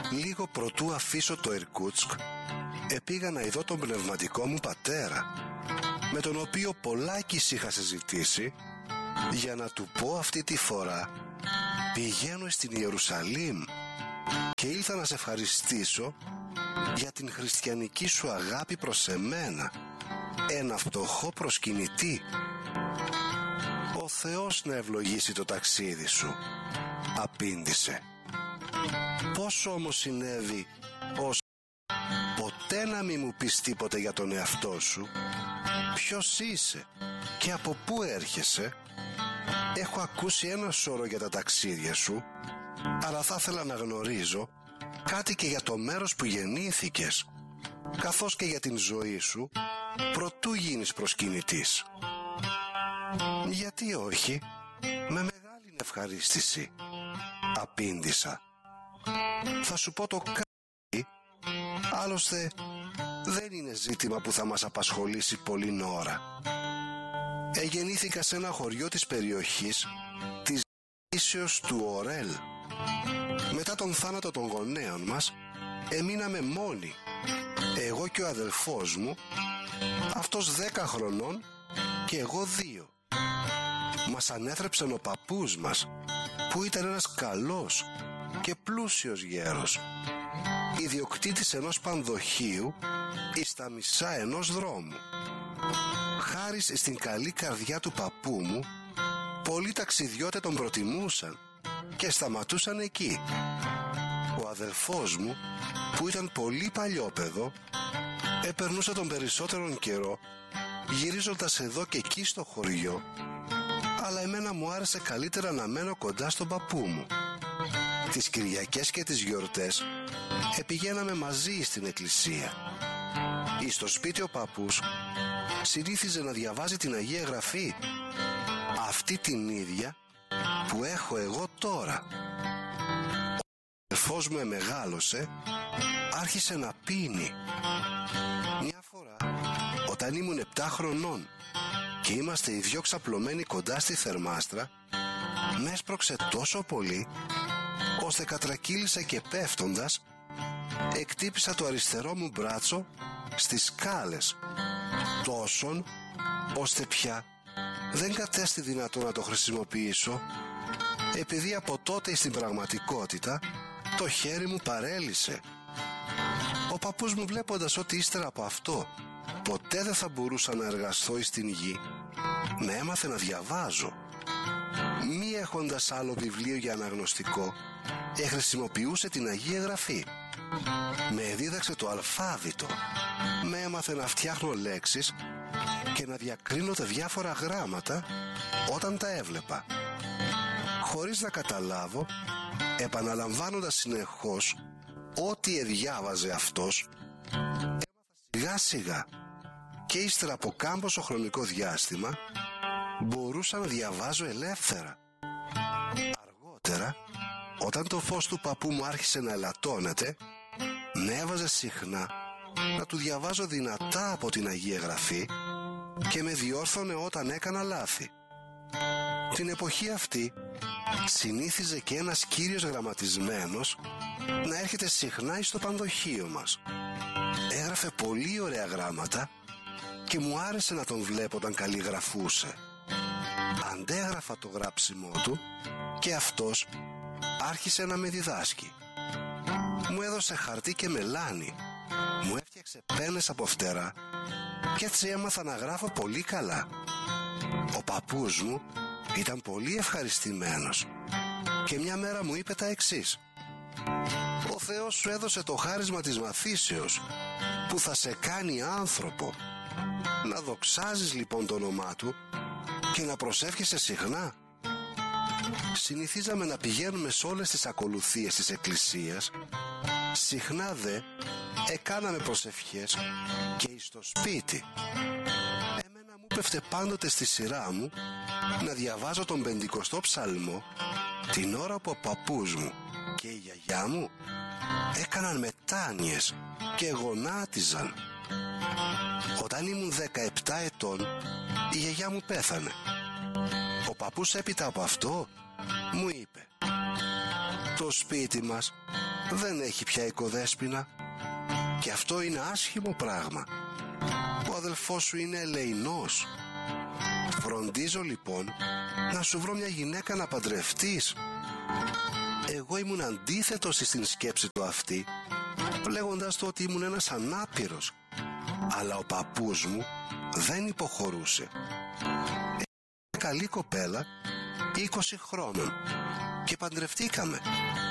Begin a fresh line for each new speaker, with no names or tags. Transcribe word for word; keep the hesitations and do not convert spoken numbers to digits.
λίγο προτού αφήσω το Ιρκούτσκ, επήγα να ειδώ τον πνευματικό μου πατέρα, με τον οποίο πολλάκις είχα συζητήσει, για να του πω αυτή τη φορά πηγαίνω στην Ιερουσαλήμ και ήλθα να σε ευχαριστήσω για την χριστιανική σου αγάπη προς εμένα, ένα φτωχό προσκυνητή. Ο Θεός να ευλογήσει το ταξίδι σου, απήντησε. Πώς όμως συνέβη ως ποτέ να μη μου πεις τίποτε για τον εαυτό σου? Ποιος είσαι και από πού έρχεσαι? Έχω ακούσει ένα σώρο για τα ταξίδια σου, αλλά θα ήθελα να γνωρίζω κάτι και για το μέρος που γεννήθηκες, καθώς και για την ζωή σου προτού γίνεις προσκυνητής. Γιατί όχι, με μεγάλη ευχαρίστηση, απήντησα. Θα σου πω το κάτι, άλλωστε δεν είναι ζήτημα που θα μας απασχολήσει πολλή ώρα. Εγεννήθηκα σε ένα χωριό της περιοχής της ίσεως του Ορέλ. Μετά τον θάνατο των γονέων μας εμείναμε μόνοι, εγώ και ο αδελφός μου, αυτός δέκα χρονών και εγώ δύο. Μας ανέθρεψαν ο παππούς μας, που ήταν ένας καλός και πλούσιος γέρος, ιδιοκτήτης ενός πανδοχείου εις τα μισά ενός δρόμου. Χάρη στην καλή καρδιά του παππού μου, πολλοί ταξιδιώτες τον προτιμούσαν και σταματούσαν εκεί. Ο αδελφός μου, που ήταν πολύ παλιόπαιδο, επερνούσε τον περισσότερον καιρό γυρίζοντας εδώ και εκεί στο χωριό, αλλά εμένα μου άρεσε καλύτερα να μένω κοντά στον παππού μου. Τις Κυριακές και τις γιορτές επηγαίναμε μαζί στην εκκλησία. Εις στο σπίτι ο παππούς συνήθιζε να διαβάζει την Αγία Γραφή, αυτή την ίδια που έχω εγώ τώρα. Ο αδελφός μου εμεγάλωσε, άρχισε να πίνει. Μια φορά, όταν ήμουν επτά χρονών και είμαστε οι δυο ξαπλωμένοι κοντά στη θερμάστρα, με έσπρωξε τόσο πολύ, ώστε κατρακύλησα και πέφτοντας εκτύπησα το αριστερό μου μπράτσο στις σκάλες, τόσον ώστε πια δεν κατέστη δυνατό να το χρησιμοποιήσω, επειδή από τότε στην πραγματικότητα το χέρι μου παρέλυσε. Ο παππούς μου, βλέποντας ότι ύστερα από αυτό ποτέ δεν θα μπορούσα να εργαστώ εις την γη, με έμαθε να διαβάζω. Μη έχοντας άλλο βιβλίο για αναγνωστικό, εχρησιμοποιούσε την Αγία Γραφή. Με δίδαξε το αλφάβητο, με έμαθε να φτιάχνω λέξεις και να διακρίνω τα διάφορα γράμματα όταν τα έβλεπα. Χωρίς να καταλάβω, επαναλαμβάνοντας συνεχώς ό,τι εδιάβαζε αυτός, έμαθα σιγά σιγά και ύστερα από κάμποσο χρονικό διάστημα μπορούσα να διαβάζω ελεύθερα. Αργότερα, όταν το φως του παππού μου άρχισε να ελαττώνεται, με έβαζε συχνά να του διαβάζω δυνατά από την Αγία Γραφή και με διόρθωνε όταν έκανα λάθη. Την εποχή αυτή συνήθιζε και ένας κύριος γραμματισμένος να έρχεται συχνά στο πανδοχείο μας. Έγραφε πολύ ωραία γράμματα και μου άρεσε να τον βλέπω όταν καλλιγραφούσε. Αντέγραφα το γράψιμό του και αυτός άρχισε να με διδάσκει. Μου έδωσε χαρτί και μελάνι, μου έφτιαξε πένες από φτερά και έτσι έμαθα να γράφω πολύ καλά. Ο παππούς μου ήταν πολύ ευχαριστημένος και μια μέρα μου είπε τα εξής: «Ο Θεός σου έδωσε το χάρισμα της μαθήσεως που θα σε κάνει άνθρωπο. Να δοξάζεις λοιπόν το όνομά του και να προσεύχεσαι συχνά». Συνηθίζαμε να πηγαίνουμε σε όλες τις ακολουθίες της εκκλησίας. Συχνά δε εκάναμε προσευχές και εις το σπίτι. Εμένα μου πέφτε πάντοτε στη σειρά μου να διαβάζω τον πεντηκοστό ψαλμό την ώρα που ο παππούς μου και η γιαγιά μου έκαναν μετάνοιες και γονάτιζαν. Όταν ήμουν δεκαεπτά ετών, η γιαγιά μου πέθανε. Ο παππούς έπειτα από αυτό μου είπε: «Το σπίτι μας δεν έχει πια οικοδέσποινα και αυτό είναι άσχημο πράγμα. Ο αδελφός σου είναι ελεεινός. Φροντίζω λοιπόν να σου βρω μια γυναίκα να παντρευτείς. Εγώ ήμουν αντίθετος στην σκέψη του αυτή, λέγοντας του ότι ήμουν ένας ανάπηρος, αλλά ο παππούς μου δεν υποχωρούσε. Καλή κοπέλα, είκοσι χρόνων, και παντρευτήκαμε.